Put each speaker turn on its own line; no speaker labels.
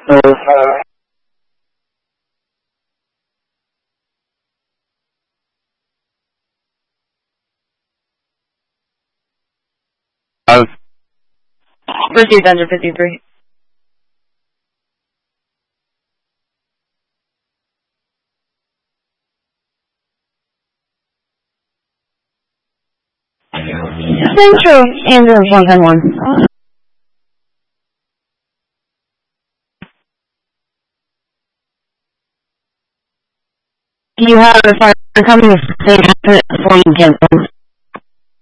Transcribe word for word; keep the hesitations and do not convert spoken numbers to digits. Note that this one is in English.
So, uh, uh,
Received under fifty-three. Central, ambulance one ten one. Do you have a fire coming to say before you cancel?